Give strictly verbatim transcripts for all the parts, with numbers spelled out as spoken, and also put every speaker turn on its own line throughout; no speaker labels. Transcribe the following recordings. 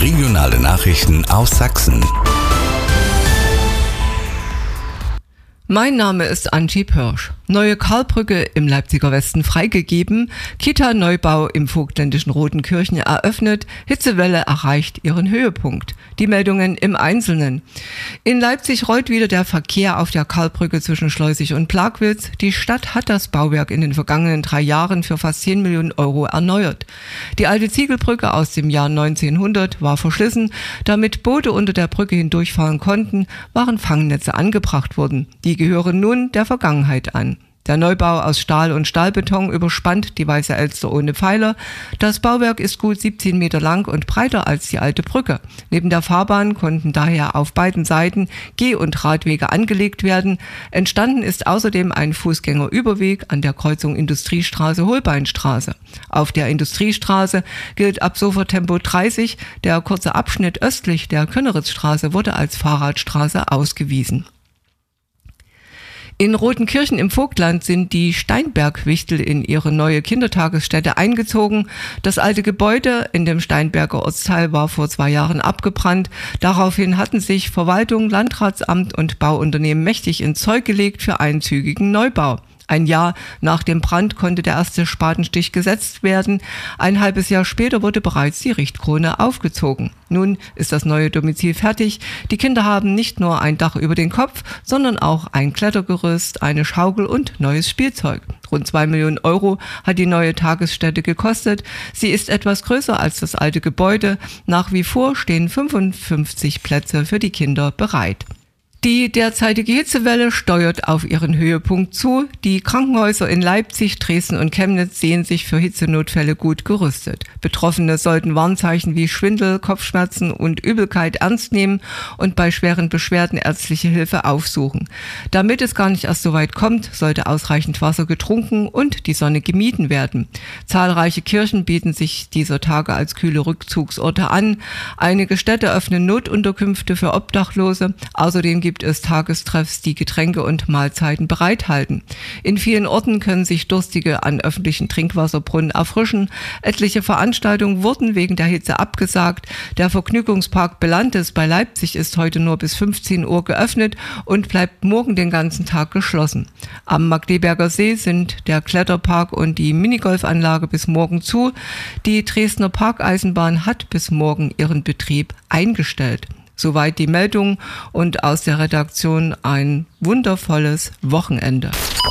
Regionale Nachrichten aus Sachsen.
Mein Name ist Angie Pörsch. Neue Karlbrücke im Leipziger Westen freigegeben, Kita-Neubau im vogtländischen Rodenkirchen eröffnet, Hitzewelle erreicht ihren Höhepunkt. Die Meldungen im Einzelnen. In Leipzig rollt wieder der Verkehr auf der Karlbrücke zwischen Schleusig und Plagwitz. Die Stadt hat das Bauwerk in den vergangenen drei Jahren für fast zehn Millionen Euro erneuert. Die alte Ziegelbrücke aus dem Jahr neunzehnhundert war verschlissen. Damit Boote unter der Brücke hindurchfahren konnten, waren Fangnetze angebracht worden. Die gehören nun der Vergangenheit an. Der Neubau aus Stahl und Stahlbeton überspannt die Weiße Elster ohne Pfeiler. Das Bauwerk ist gut siebzehn Meter lang und breiter als die alte Brücke. Neben der Fahrbahn konnten daher auf beiden Seiten Geh- und Radwege angelegt werden. Entstanden ist außerdem ein Fußgängerüberweg an der Kreuzung Industriestraße-Holbeinstraße. Auf der Industriestraße gilt ab sofort Tempo dreißig. Der kurze Abschnitt östlich der Könneritzstraße wurde als Fahrradstraße ausgewiesen. In Rodenkirchen im Vogtland sind die Steinberg-Wichtel in ihre neue Kindertagesstätte eingezogen. Das alte Gebäude in dem Steinberger Ortsteil war vor zwei Jahren abgebrannt. Daraufhin hatten sich Verwaltung, Landratsamt und Bauunternehmen mächtig ins Zeug gelegt für einen zügigen Neubau. Ein Jahr nach dem Brand konnte der erste Spatenstich gesetzt werden. Ein halbes Jahr später wurde bereits die Richtkrone aufgezogen. Nun ist das neue Domizil fertig. Die Kinder haben nicht nur ein Dach über den Kopf, sondern auch ein Klettergerüst, eine Schaukel und neues Spielzeug. Rund zwei Millionen Euro hat die neue Tagesstätte gekostet. Sie ist etwas größer als das alte Gebäude. Nach wie vor stehen fünfundfünfzig Plätze für die Kinder bereit. Die derzeitige Hitzewelle steuert auf ihren Höhepunkt zu. Die Krankenhäuser in Leipzig, Dresden und Chemnitz sehen sich für Hitzenotfälle gut gerüstet. Betroffene sollten Warnzeichen wie Schwindel, Kopfschmerzen und Übelkeit ernst nehmen und bei schweren Beschwerden ärztliche Hilfe aufsuchen. Damit es gar nicht erst so weit kommt, sollte ausreichend Wasser getrunken und die Sonne gemieden werden. Zahlreiche Kirchen bieten sich dieser Tage als kühle Rückzugsorte an. Einige Städte öffnen Notunterkünfte für Obdachlose. Außerdem gibt es Tagestreffs, die Getränke und Mahlzeiten bereithalten. In vielen Orten können sich Durstige an öffentlichen Trinkwasserbrunnen erfrischen. Etliche Veranstaltungen wurden wegen der Hitze abgesagt. Der Vergnügungspark Belantes bei Leipzig ist heute nur bis fünfzehn Uhr geöffnet und bleibt morgen den ganzen Tag geschlossen. Am Magdeberger See sind der Kletterpark und die Minigolfanlage bis morgen zu. Die Dresdner Parkeisenbahn hat bis morgen ihren Betrieb eingestellt. Soweit die Meldung und aus der Redaktion ein wundervolles Wochenende.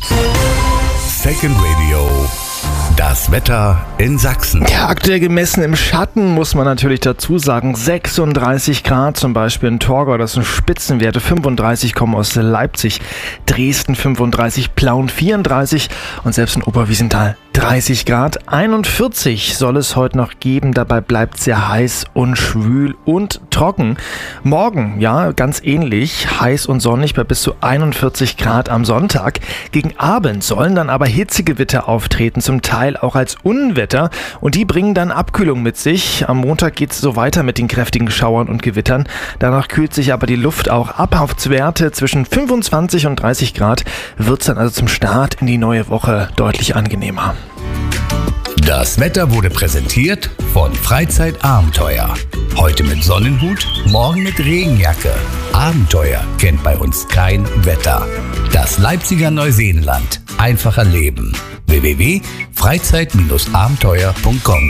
Second Radio. Das Wetter in Sachsen.
Ja, aktuell gemessen im Schatten muss man natürlich dazu sagen, sechsunddreißig Grad, zum Beispiel in Torgau, das sind Spitzenwerte, fünfunddreißig kommen aus Leipzig, Dresden fünfunddreißig, Plauen vierunddreißig und selbst in Oberwiesenthal dreißig Grad, einundvierzig soll es heute noch geben, dabei bleibt sehr heiß und schwül und trocken. Morgen, ja, ganz ähnlich, heiß und sonnig bei bis zu einundvierzig Grad am Sonntag. Gegen Abend sollen dann aber Hitzegewitter auftreten, zum Teil auch als Unwetter und die bringen dann Abkühlung mit sich. Am Montag geht es so weiter mit den kräftigen Schauern und Gewittern. Danach kühlt sich aber die Luft auch ab auf Werte zwischen fünfundzwanzig und dreißig Grad, wird es dann also zum Start in die neue Woche deutlich angenehmer.
Das Wetter wurde präsentiert von Freizeitabenteuer. Heute mit Sonnenhut, morgen mit Regenjacke. Abenteuer kennt bei uns kein Wetter. Das Leipziger Neuseenland. Einfacher Leben. w w w punkt freizeit abenteuer punkt com.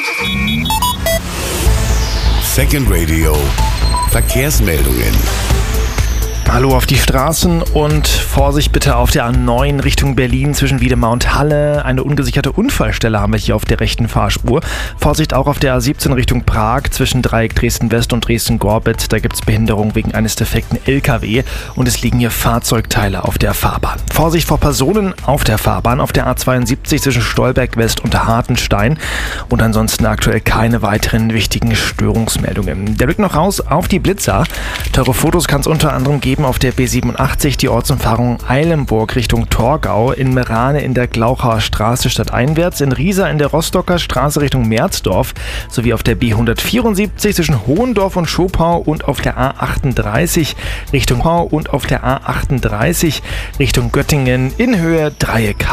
Second Radio. Verkehrsmeldungen.
Hallo auf die Straßen und Vorsicht bitte auf der A neun Richtung Berlin zwischen Wiedemar und Halle. Eine ungesicherte Unfallstelle haben wir hier auf der rechten Fahrspur. Vorsicht auch auf der A siebzehn Richtung Prag zwischen Dreieck Dresden-West und Dresden-Gorbitz. Da gibt es Behinderung wegen eines defekten L K W und es liegen hier Fahrzeugteile auf der Fahrbahn. Vorsicht vor Personen auf der Fahrbahn auf der A zweiundsiebzig zwischen Stolberg-West und Hartenstein. Und ansonsten aktuell keine weiteren wichtigen Störungsmeldungen. Der Blick noch raus auf die Blitzer. Teure Fotos kann es unter anderem geben auf der B siebenundachtzig, die Ortsumfahrung Eilenburg Richtung Torgau, in Merane in der Glauchauer Straße stadteinwärts, in Riesa in der Rostocker Straße Richtung Merzdorf, sowie auf der B hundertvierundsiebzig zwischen Hohendorf und Schopau und auf der A achtunddreißig Richtung Pau und auf der A achtunddreißig Richtung Göttingen in Höhe Dreieck.